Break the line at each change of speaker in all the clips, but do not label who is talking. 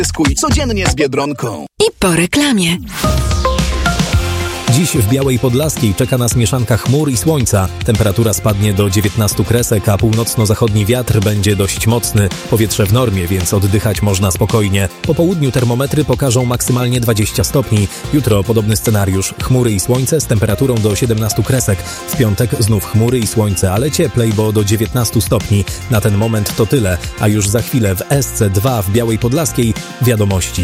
Dyskuj codziennie z Biedronką.
I po reklamie.
Dziś w Białej Podlaskiej czeka nas mieszanka chmur i słońca. Temperatura spadnie do 19 kresek, a północno-zachodni wiatr będzie dość mocny. Powietrze w normie, więc oddychać można spokojnie. Po południu termometry pokażą maksymalnie 20 stopni. Jutro podobny scenariuz. Chmury i słońce z temperaturą do 17 kresek. W piątek znów chmury i słońce, ale cieplej, bo do 19 stopni. Na ten moment to tyle, a już za chwilę w SC2 w Białej Podlaskiej wiadomości.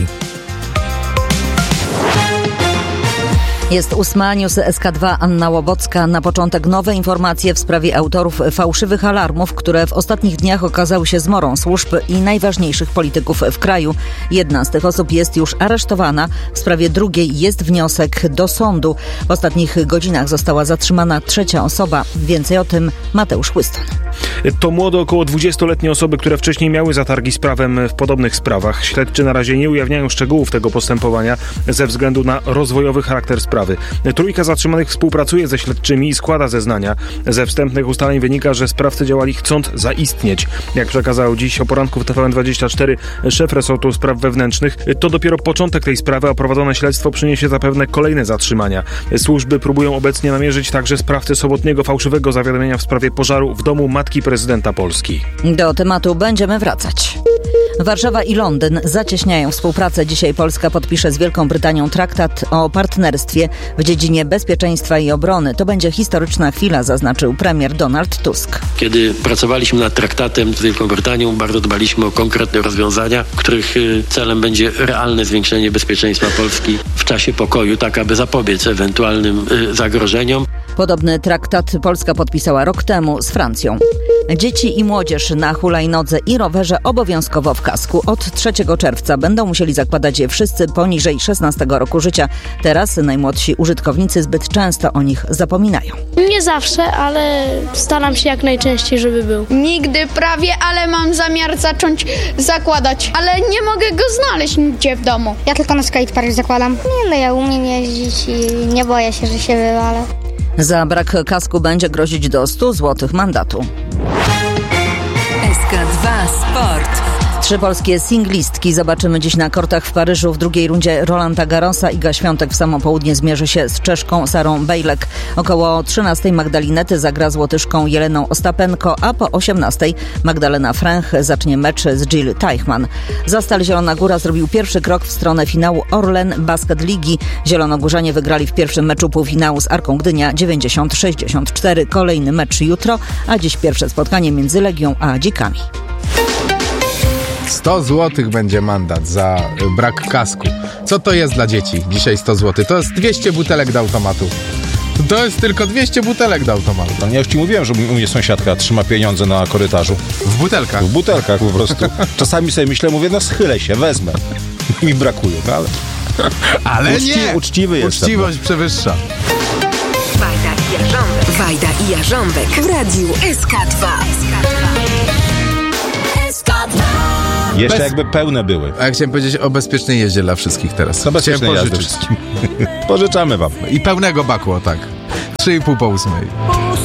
Jest 8, news SK2, Anna Łobocka. Na początek nowe informacje w sprawie autorów fałszywych alarmów, które w ostatnich dniach okazały się zmorą służb i najważniejszych polityków w kraju. Jedna z tych osób jest już aresztowana. W sprawie drugiej jest wniosek do sądu. W ostatnich godzinach została zatrzymana trzecia osoba. Więcej o tym Mateusz Chłyston.
To młode, około 20-letnie osoby, które wcześniej miały zatargi z prawem w podobnych sprawach. Śledczy na razie nie ujawniają szczegółów tego postępowania ze względu na rozwojowy charakter sprawy. Trójka zatrzymanych współpracuje ze śledczymi i składa zeznania. Ze wstępnych ustaleń wynika, że sprawcy działali chcąc zaistnieć. Jak przekazał dziś o poranku w TVN24 szef resortu spraw wewnętrznych, to dopiero początek tej sprawy, a prowadzone śledztwo przyniesie zapewne kolejne zatrzymania. Służby próbują obecnie namierzyć także sprawcę sobotniego fałszywego zawiadomienia w sprawie pożaru w domu matki prezydenta Polski.
Do tematu będziemy wracać. Warszawa i Londyn zacieśniają współpracę. Dzisiaj Polska podpisze z Wielką Brytanią traktat o partnerstwie w dziedzinie bezpieczeństwa i obrony. To będzie historyczna chwila, zaznaczył premier Donald Tusk.
Kiedy pracowaliśmy nad traktatem z Wielką Brytanią, bardzo dbaliśmy o konkretne rozwiązania, których celem będzie realne zwiększenie bezpieczeństwa Polski w czasie pokoju, tak aby zapobiec ewentualnym zagrożeniom.
Podobny traktat Polska podpisała rok temu z Francją. Dzieci i młodzież na hulajnodze i rowerze obowiązkowo w kasku. Od 3 czerwca będą musieli zakładać je wszyscy poniżej 16 roku życia. Teraz najmłodsi użytkownicy zbyt często o nich zapominają.
Nie zawsze, ale staram się jak najczęściej, żeby był.
Nigdy prawie, ale mam zamiar zacząć zakładać. Ale nie mogę go znaleźć nigdzie w domu.
Ja tylko na skatepark zakładam. Ja umiem jeździć i nie boję się, że się wywalę.
Za brak kasku będzie grozić do 100 zł mandatu.
SK2 Sport.
3 polskie singlistki zobaczymy dziś na kortach w Paryżu. W drugiej rundzie Rolanda Garrosa. Iga Świątek w samo południe zmierzy się z Czeszką Sarą Bejlek. Około 13 Magdalinety zagra z Łotyszką Jeleną Ostapenko, a po 18 Magdalena Fręch zacznie mecz z Jill Teichmann. Zastal Zielona Góra zrobił pierwszy krok w stronę finału Orlen Basket Ligi. Zielonogórzanie wygrali w pierwszym meczu półfinału z Arką Gdynia 90-64. Kolejny mecz jutro, a dziś pierwsze spotkanie między Legią a Dzikami.
100 zł będzie mandat za brak kasku. Co to jest dla dzieci? Dzisiaj 100 zł. To jest 200 butelek do automatu. To jest tylko 200 butelek do automatu.
No ja już ci mówiłem, że u mnie sąsiadka trzyma pieniądze na korytarzu.
W butelkach?
W butelkach po prostu. Czasami sobie myślę, mówię, no schylę się, wezmę. Mi brakuje, no ale...
Ale nie!
Uczciwy jestem.
Uczciwość przewyższa.
Wajda i Jarząbek w radiu SK2.
Jeszcze jakby pełne były.
A ja chciałem powiedzieć o bezpiecznej jeździe dla wszystkich teraz.
No bezpiecznej jazdy wszystkim. Pożyczamy wam.
I pełnego baku, tak. 3,5 po 8.